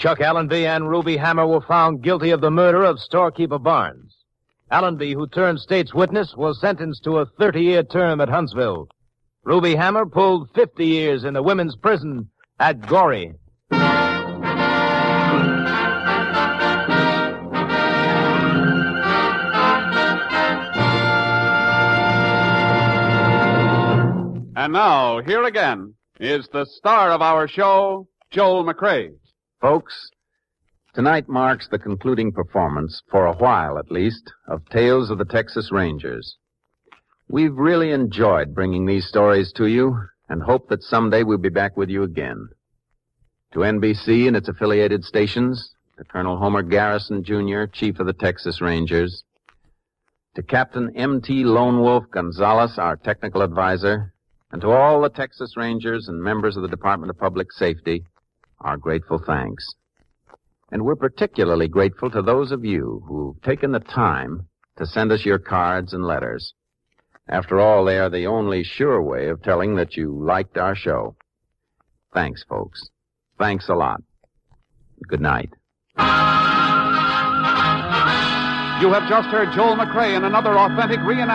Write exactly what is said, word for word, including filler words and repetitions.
Chuck Allenby and Ruby Hammer were found guilty of the murder of storekeeper Barnes. Allenby, who turned state's witness, was sentenced to a thirty-year term at Huntsville. Ruby Hammer pulled fifty years in the women's prison at Goree. And now, here again is the star of our show, Joel McCrea. Folks, tonight marks the concluding performance, for a while at least, of Tales of the Texas Rangers. We've really enjoyed bringing these stories to you and hope that someday we'll be back with you again. To N B C and its affiliated stations, to Colonel Homer Garrison, Junior, Chief of the Texas Rangers, to Captain M T Lone Wolf Gonzalez, our technical advisor, and to all the Texas Rangers and members of the Department of Public Safety, our grateful thanks. And we're particularly grateful to those of you who've taken the time to send us your cards and letters. After all, they are the only sure way of telling that you liked our show. Thanks, folks. Thanks a lot. Good night. You have just heard Joel McCrea in another authentic reenactment